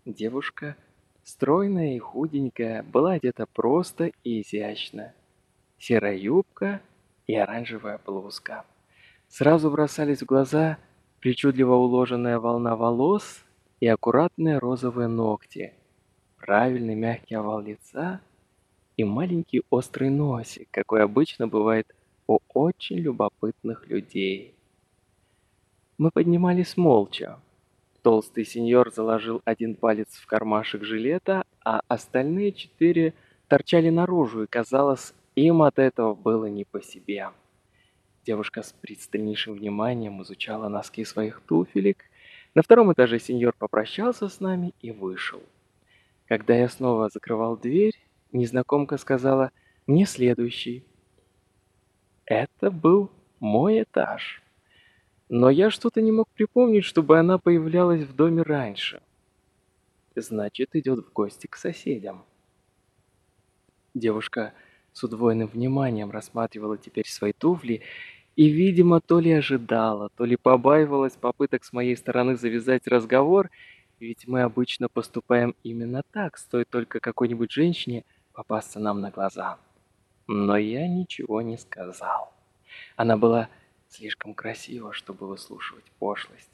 Девушка, стройная и худенькая, была одета просто и изящно. Серая юбка и оранжевая блузка. Сразу бросались в глаза причудливо уложенная волна волос и аккуратные розовые ногти, правильный мягкий овал лица и маленький острый носик, какой обычно бывает у очень любопытных людей. Мы поднимались молча. Толстый сеньор заложил один палец в кармашек жилета, а остальные 4 торчали наружу, и, казалось, им от этого было не по себе. Девушка с пристальнейшим вниманием изучала носки своих туфелек. На втором этаже сеньор попрощался с нами и вышел. Когда я снова закрывал дверь, незнакомка сказала: «Мне следующий». Это был мой этаж. Но я что-то не мог припомнить, чтобы она появлялась в доме раньше. Значит, идет в гости к соседям. Девушка с удвоенным вниманием рассматривала теперь свои туфли и, видимо, то ли ожидала, то ли побаивалась попыток с моей стороны завязать разговор, ведь мы обычно поступаем именно так, стоит только какой-нибудь женщине попасться нам на глаза. Но я ничего не сказал. Она была слишком красива, чтобы выслушивать пошлости.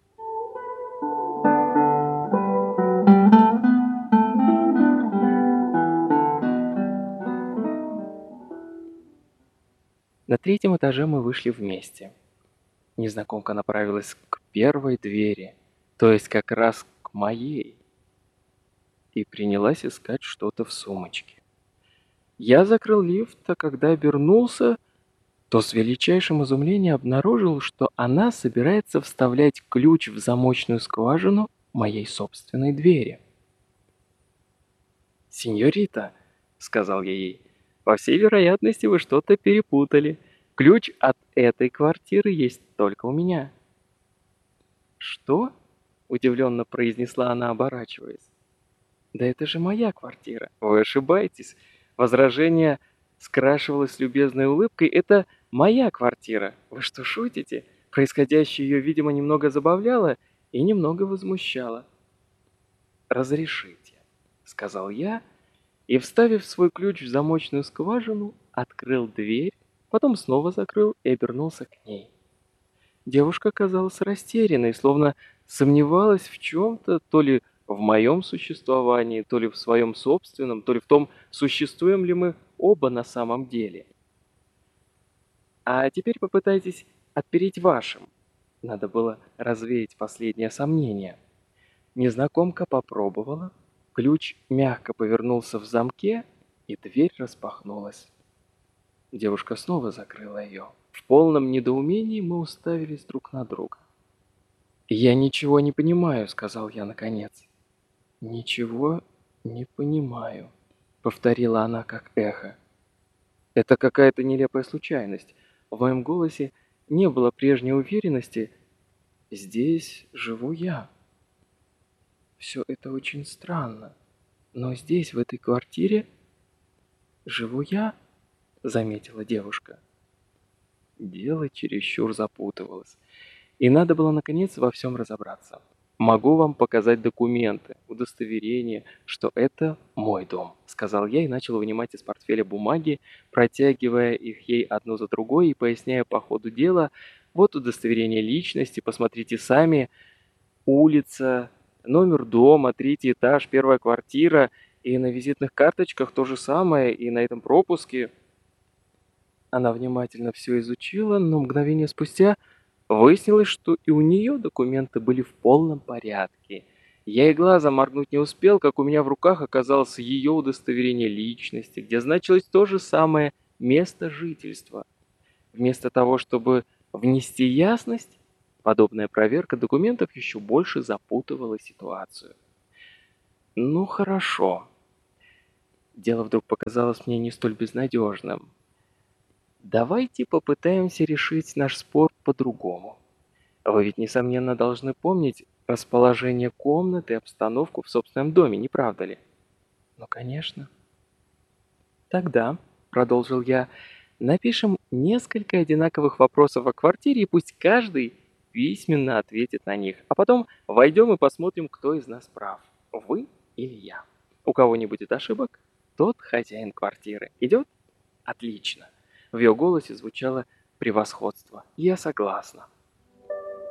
На третьем этаже мы вышли вместе. Незнакомка направилась к первой двери, то есть как раз к моей, и принялась искать что-то в сумочке. Я закрыл лифт, а когда обернулся, то с величайшим изумлением обнаружил, что она собирается вставлять ключ в замочную скважину моей собственной двери. «Сеньорита», — сказал я ей, — «по всей вероятности вы что-то перепутали. Ключ от этой квартиры есть только у меня». «Что?» — удивленно произнесла она, оборачиваясь. «Да это же моя квартира». «Вы ошибаетесь». Возражение скрашивалось любезной улыбкой. «Это моя квартира». «Вы что, шутите?» Происходящее ее, видимо, немного забавляло и немного возмущало. «Разрешите», — сказал я, и, вставив свой ключ в замочную скважину, открыл дверь, потом снова закрыл и обернулся к ней. Девушка казалась растерянной, словно сомневалась в чем-то, то ли в моем существовании, то ли в своем собственном, то ли в том, существуем ли мы оба на самом деле. А теперь попытайтесь отпереть вашим. Надо было развеять последнее сомнение. Незнакомка попробовала, ключ мягко повернулся в замке, и дверь распахнулась. Девушка снова закрыла ее. В полном недоумении мы уставились друг на друга. «Я ничего не понимаю», — сказал я наконец. «Ничего не понимаю», — повторила она как эхо. «Это какая-то нелепая случайность. В моем голосе не было прежней уверенности. Здесь живу я. Все это очень странно. Но здесь, в этой квартире, живу я», — заметила девушка. Дело чересчур запутывалось, и надо было наконец во всем разобраться. «Могу вам показать документы, удостоверение, что это мой дом», — сказал я и начал вынимать из портфеля бумаги, протягивая их ей одну за другой и поясняя по ходу дела: «Вот удостоверение личности, посмотрите сами, улица, номер дома, 3-й этаж, 1-я квартира, и на визитных карточках то же самое, и на этом пропуске». Она внимательно все изучила, но мгновение спустя выяснилось, что и у нее документы были в полном порядке. Я и глазом моргнуть не успел, как у меня в руках оказалось ее удостоверение личности, где значилось то же самое место жительства. Вместо того, чтобы внести ясность, подобная проверка документов еще больше запутывала ситуацию. Ну хорошо. Дело вдруг показалось мне не столь безнадежным. Давайте попытаемся решить наш спор по-другому. Вы ведь, несомненно, должны помнить расположение комнаты и обстановку в собственном доме, не правда ли? Ну, конечно. Тогда, продолжил я, напишем несколько одинаковых вопросов о квартире, и пусть каждый письменно ответит на них. А потом войдем и посмотрим, кто из нас прав. Вы или я. У кого не будет ошибок, тот хозяин квартиры. Идет? Отлично. В ее голосе звучало превосходство. Я согласна.